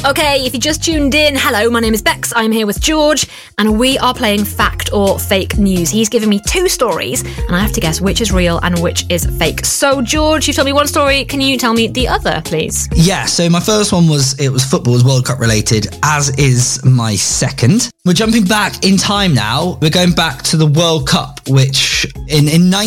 Okay, if you just tuned in, hello, my name is Bex, I'm here with George, and we are playing Fact or Fake News. He's given me 2 stories, and I have to guess which is real and which is fake. So, George, you've told me one story, can you tell me the other, please? Yeah, so my first one was football, was World Cup related, as is my second. We're jumping back in time now. We're going back to the World Cup, which in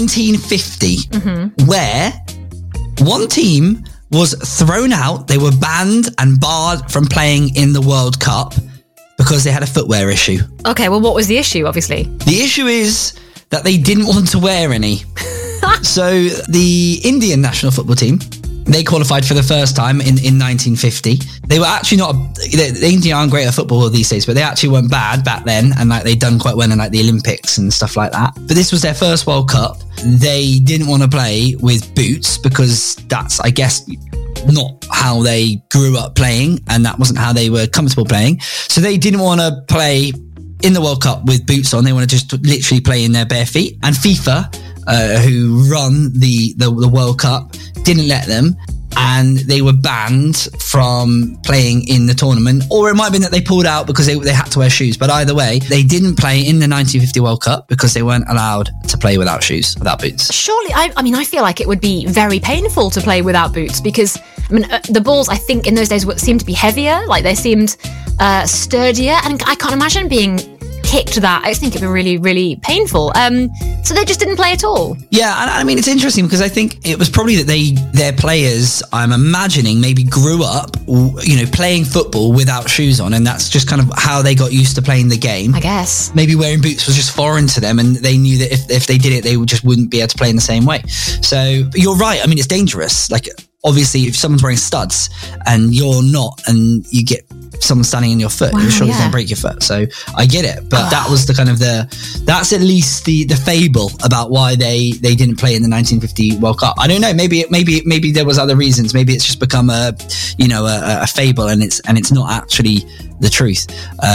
1950, where one team was thrown out. They were banned and barred from playing in the World Cup because they had a footwear issue. Okay, well, what was the issue, obviously? The issue is that they didn't want to wear any. So the Indian national football team, they qualified for the first time in 1950. They were actually not... The India aren't great at football these days, but they actually weren't bad back then, and they'd done quite well in the Olympics and stuff like that. But this was their first World Cup. They didn't want to play with boots because that's, I guess, not how they grew up playing, and that wasn't how they were comfortable playing. So they didn't want to play in the World Cup with boots on. They want to just literally play in their bare feet. And FIFA, who run the World Cup, didn't let them, and they were banned from playing in the tournament. Or it might have been that they pulled out because they had to wear shoes. But either way, they didn't play in the 1950 World Cup because they weren't allowed to play without shoes, without boots. Surely, I mean, I feel like it would be very painful to play without boots because, I mean, the balls, I think, in those days seemed to be heavier, like they seemed sturdier, and I can't imagine being kicked that. I just think it'd be really, really painful. So they just didn't play at all. Yeah, and I mean, it's interesting because I think it was probably that their players, I'm imagining, maybe grew up, playing football without shoes on, and that's just kind of how they got used to playing the game. I guess. Maybe wearing boots was just foreign to them, and they knew that if they did it, they just wouldn't be able to play in the same way. So you're right. I mean, it's dangerous. Like, obviously, if someone's wearing studs and you're not, and you get someone standing in your foot, you're sure you're going to break your foot. So I get it, but that was the kind of that's at least the fable about why they didn't play in the 1950 World Cup. I don't know. Maybe there was other reasons. Maybe it's just become a fable, and it's not actually the truth.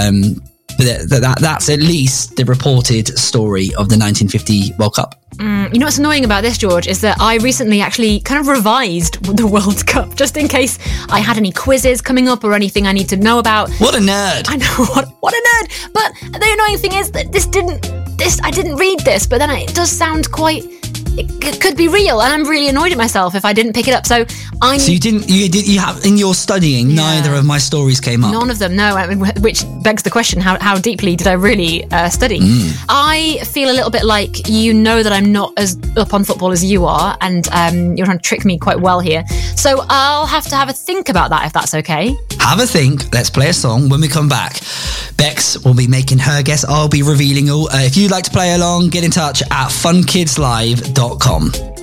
But that's at least the reported story of the 1950 World Cup. You know what's annoying about this, George, is that I recently actually kind of revised the World Cup just in case I had any quizzes coming up or anything I need to know about. What a nerd. I know, what a nerd. But the annoying thing is that I didn't read this, but then it does sound quite... It could be real, and I'm really annoyed at myself if I didn't pick it up. So you have in your studying, neither of my stories came up. None of them, no. I mean, which begs the question: how deeply did I really study? I feel a little bit like you know that I'm not as up on football as you are, and you're trying to trick me quite well here. So I'll have to have a think about that, if that's okay. Have a think. Let's play a song. When we come back, Bex will be making her guess. I'll be revealing all. If you'd like to play along, get in touch at funkidslive.com.